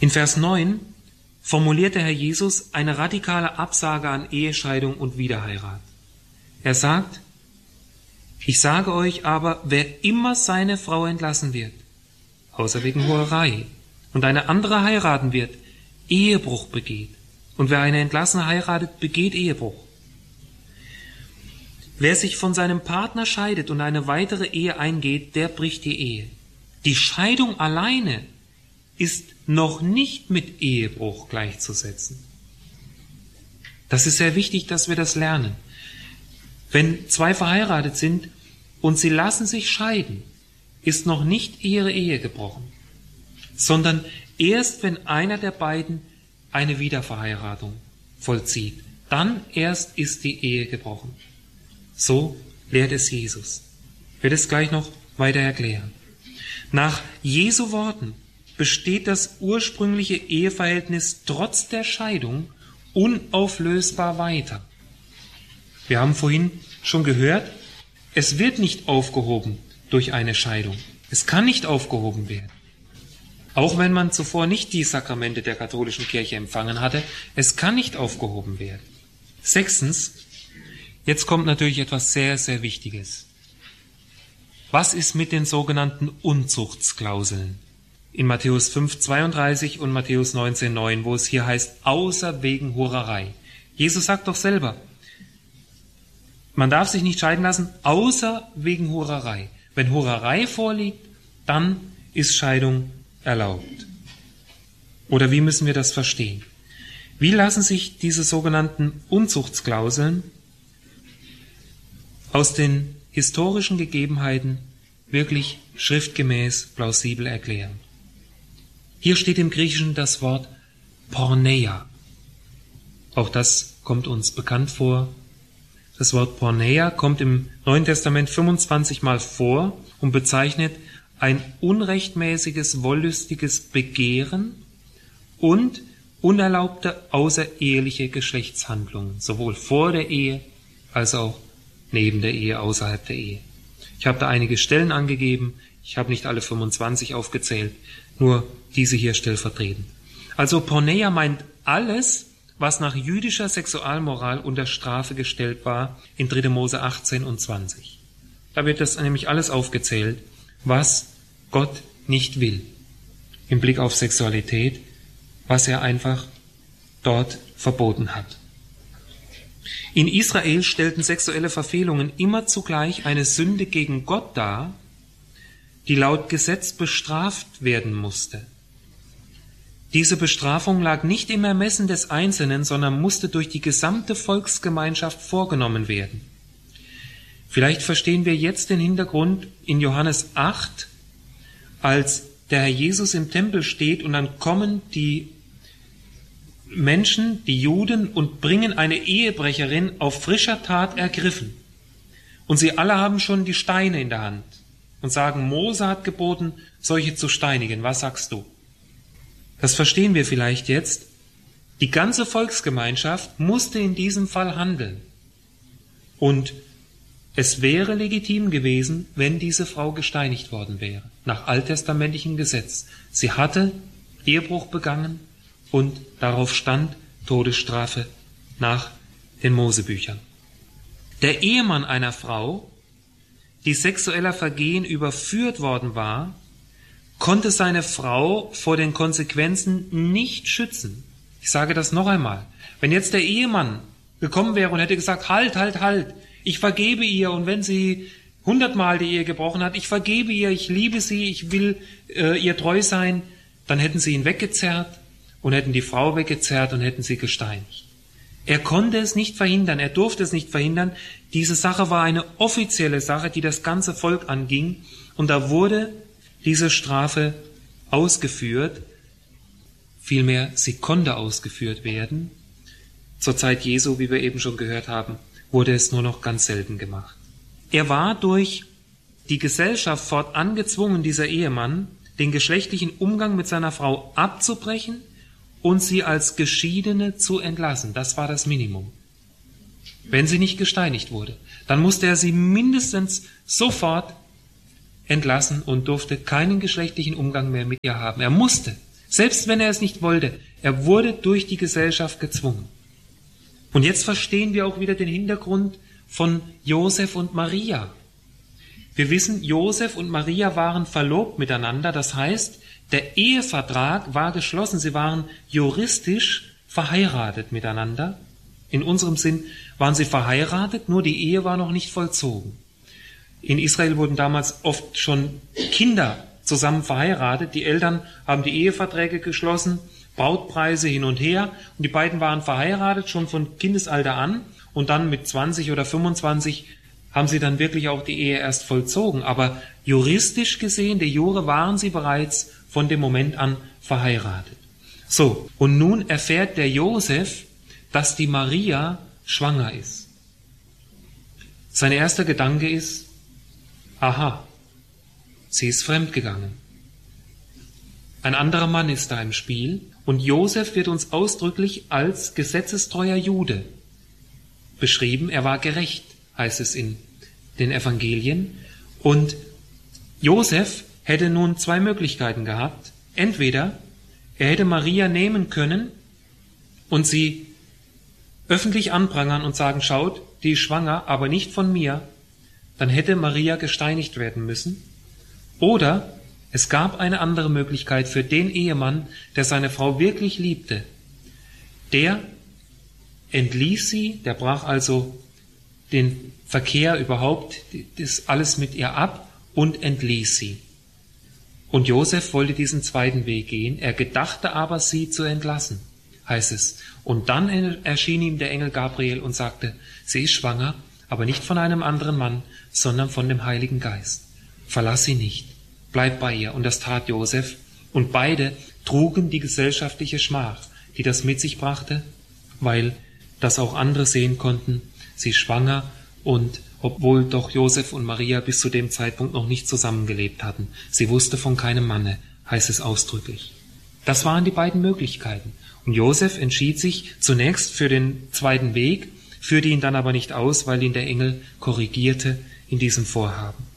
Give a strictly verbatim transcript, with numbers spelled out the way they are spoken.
In Vers neun formuliert der Herr Jesus eine radikale Absage an Ehescheidung und Wiederheirat. Er sagt, ich sage euch aber, wer immer seine Frau entlassen wird, außer wegen Hurerei, und eine andere heiraten wird, Ehebruch begeht. Und wer eine Entlassene heiratet, begeht Ehebruch. Wer sich von seinem Partner scheidet und eine weitere Ehe eingeht, der bricht die Ehe. Die Scheidung alleine ist noch nicht mit Ehebruch gleichzusetzen. Das ist sehr wichtig, dass wir das lernen. Wenn zwei verheiratet sind und sie lassen sich scheiden, ist noch nicht ihre Ehe gebrochen, sondern erst wenn einer der beiden eine Wiederverheiratung vollzieht, dann erst ist die Ehe gebrochen. So lehrt es Jesus. Ich werde es gleich noch weiter erklären. Nach Jesu Worten besteht das ursprüngliche Eheverhältnis trotz der Scheidung unauflösbar weiter. Wir haben vorhin schon gehört, es wird nicht aufgehoben durch eine Scheidung. Es kann nicht aufgehoben werden. Auch wenn man zuvor nicht die Sakramente der katholischen Kirche empfangen hatte, es kann nicht aufgehoben werden. Sechstens, jetzt kommt natürlich etwas sehr, sehr Wichtiges. Was ist mit den sogenannten Unzuchtsklauseln? In Matthäus fünf zweiunddreißig und Matthäus neunzehn neun, wo es hier heißt, außer wegen Hurerei. Jesus sagt doch selber, man darf sich nicht scheiden lassen, außer wegen Hurerei. Wenn Hurerei vorliegt, dann ist Scheidung erlaubt. Oder wie müssen wir das verstehen? Wie lassen sich diese sogenannten Unzuchtsklauseln aus den historischen Gegebenheiten wirklich schriftgemäß plausibel erklären? Hier steht im Griechischen das Wort Porneia. Auch das kommt uns bekannt vor. Das Wort Porneia kommt im Neuen Testament fünfundzwanzig Mal vor und bezeichnet ein unrechtmäßiges, wollüstiges Begehren und unerlaubte außereheliche Geschlechtshandlungen, sowohl vor der Ehe als auch neben der Ehe, außerhalb der Ehe. Ich habe da einige Stellen angegeben, ich habe nicht alle fünfundzwanzig aufgezählt, nur diese hier stellvertretend. Also Porneia meint alles, was nach jüdischer Sexualmoral unter Strafe gestellt war, in dritter Mose achtzehn und zwanzig. Da wird das nämlich alles aufgezählt, was Gott nicht will, im Blick auf Sexualität, was er einfach dort verboten hat. In Israel stellten sexuelle Verfehlungen immer zugleich eine Sünde gegen Gott dar, die laut Gesetz bestraft werden musste. Diese Bestrafung lag nicht im Ermessen des Einzelnen, sondern musste durch die gesamte Volksgemeinschaft vorgenommen werden. Vielleicht verstehen wir jetzt den Hintergrund in Johannes acht, als der Herr Jesus im Tempel steht und dann kommen die Menschen, die Juden, und bringen eine Ehebrecherin auf frischer Tat ergriffen. Und sie alle haben schon die Steine in der Hand und sagen, Mose hat geboten, solche zu steinigen. Was sagst du? Das verstehen wir vielleicht jetzt. Die ganze Volksgemeinschaft musste in diesem Fall handeln. Und es wäre legitim gewesen, wenn diese Frau gesteinigt worden wäre, nach alttestamentlichem Gesetz. Sie hatte Ehebruch begangen und darauf stand Todesstrafe nach den Mosebüchern. Der Ehemann einer Frau, die sexueller Vergehen überführt worden war, konnte seine Frau vor den Konsequenzen nicht schützen. Ich sage das noch einmal. Wenn jetzt der Ehemann gekommen wäre und hätte gesagt, halt, halt, halt, ich vergebe ihr, und wenn sie hundertmal die Ehe gebrochen hat, ich vergebe ihr, ich liebe sie, ich will äh, ihr treu sein, dann hätten sie ihn weggezerrt und hätten die Frau weggezerrt und hätten sie gesteinigt. Er konnte es nicht verhindern, er durfte es nicht verhindern. Diese Sache war eine offizielle Sache, die das ganze Volk anging, und da wurde diese Strafe ausgeführt, vielmehr sie konnte ausgeführt werden. Zur Zeit Jesu, wie wir eben schon gehört haben, wurde es nur noch ganz selten gemacht. Er war durch die Gesellschaft fortan gezwungen, dieser Ehemann, den geschlechtlichen Umgang mit seiner Frau abzubrechen und sie als Geschiedene zu entlassen. Das war das Minimum. Wenn sie nicht gesteinigt wurde, dann musste er sie mindestens sofort entlassen und durfte keinen geschlechtlichen Umgang mehr mit ihr haben. Er musste. Selbst wenn er es nicht wollte, er wurde durch die Gesellschaft gezwungen. Und jetzt verstehen wir auch wieder den Hintergrund von Josef und Maria. Wir wissen, Josef und Maria waren verlobt miteinander, das heißt, der Ehevertrag war geschlossen, sie waren juristisch verheiratet miteinander. In unserem Sinn waren sie verheiratet, nur die Ehe war noch nicht vollzogen. In Israel wurden damals oft schon Kinder zusammen verheiratet, die Eltern haben die Eheverträge geschlossen, Brautpreise hin und her und die beiden waren verheiratet schon von Kindesalter an und dann mit zwanzig oder fünfundzwanzig haben sie dann wirklich auch die Ehe erst vollzogen. Aber juristisch gesehen, de jure, waren sie bereits von dem Moment an verheiratet. So, und nun erfährt der Josef, dass die Maria schwanger ist. Sein erster Gedanke ist, aha, sie ist fremdgegangen. Ein anderer Mann ist da im Spiel und Josef wird uns ausdrücklich als gesetzestreuer Jude beschrieben. Er war gerecht, heißt es in den Evangelien. Und Josef hätte nun zwei Möglichkeiten gehabt. Entweder er hätte Maria nehmen können und sie öffentlich anprangern und sagen, schaut, die ist schwanger, aber nicht von mir. Dann hätte Maria gesteinigt werden müssen. Oder es gab eine andere Möglichkeit für den Ehemann, der seine Frau wirklich liebte. Der entließ sie, der brach also den Verkehr überhaupt, das alles mit ihr ab und entließ sie. Und Josef wollte diesen zweiten Weg gehen, er gedachte aber, sie zu entlassen, heißt es. Und dann erschien ihm der Engel Gabriel und sagte, sie ist schwanger, aber nicht von einem anderen Mann, sondern von dem Heiligen Geist. Verlass sie nicht, bleib bei ihr. Und das tat Josef. Und beide trugen die gesellschaftliche Schmach, die das mit sich brachte, weil das auch andere sehen konnten, sie ist schwanger und obwohl doch Josef und Maria bis zu dem Zeitpunkt noch nicht zusammengelebt hatten. Sie wusste von keinem Manne, heißt es ausdrücklich. Das waren die beiden Möglichkeiten. Und Josef entschied sich zunächst für den zweiten Weg, führte ihn dann aber nicht aus, weil ihn der Engel korrigierte in diesem Vorhaben.